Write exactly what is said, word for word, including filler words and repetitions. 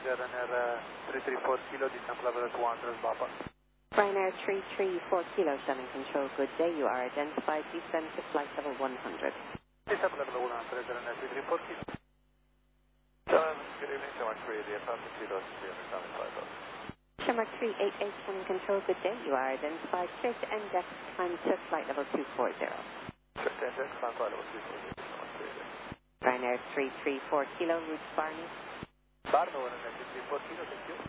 Ryanair uh, three three four kilo, descent level at one hundred Papa. Ryanair three three four kilo, Shannon Control, good day. You are identified, descend to flight level one hundred. Descent level one hundred, Ryanair three three four kilo. Um, good evening, Shamrock three, the aircraft is zero three seven five zero. Shamrock three eight eight, Shannon Control, good day. You are identified, clear to N deck, climb to flight level two four zero. Clear to N deck, climb flight level two four zero, Shamrock three. Ryanair three three four kilo, route Barney. Barno, Ryanair three three four kilo, thank you.